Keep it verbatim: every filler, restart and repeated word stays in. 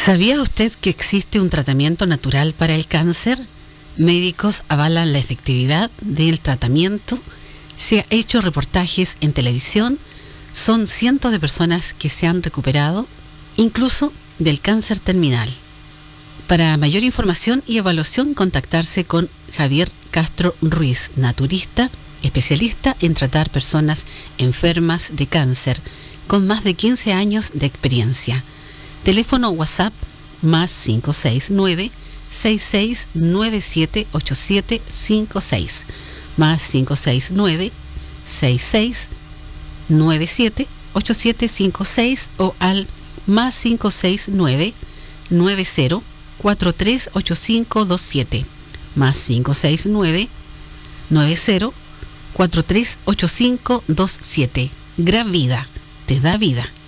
¿Sabía usted que existe un tratamiento natural para el cáncer? Médicos avalan la efectividad del tratamiento. Se han hecho reportajes en televisión. Son cientos de personas que se han recuperado, incluso del cáncer terminal. Para mayor información y evaluación, contactarse con Javier Castro Ruiz, naturista, especialista en tratar personas enfermas de cáncer, con más de quince años de experiencia. Teléfono WhatsApp más cinco seis nueve, seis seis nueve siete, ocho siete cinco seis, más cinco seis nueve, seis seis nueve siete, ocho siete cinco seis o al más cinco seis nueve, nueve cero cuatro tres ocho cinco dos siete, más cinco seis nueve, nueve cero cuatro tres ocho cinco dos siete. Gran Vida, te da vida.